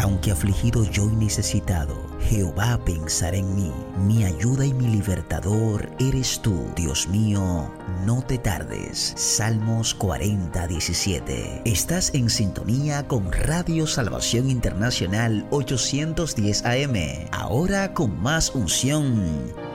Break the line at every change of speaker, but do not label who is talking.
Aunque afligido yo y necesitado, Jehová pensará en mí. Mi ayuda y mi libertador eres tú. Dios mío, no te tardes. Salmos 40:17. Estás en sintonía con Radio Salvación Internacional 810 AM. Ahora con más unción